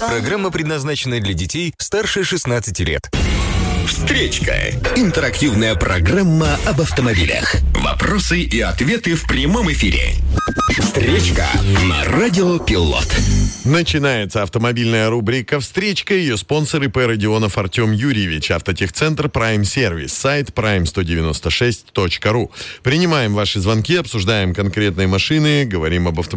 Программа предназначена для детей старше 16 лет. Встречка. Интерактивная программа об автомобилях. Вопросы и ответы в прямом эфире. Встречка на Радио Пилот. Начинается автомобильная рубрика «Встречка». Ее спонсоры П. Родионов Артем Юрьевич, автотехцентр Prime Service, сайт prime196.ru. Принимаем ваши звонки, обсуждаем конкретные машины, говорим об автомобилях.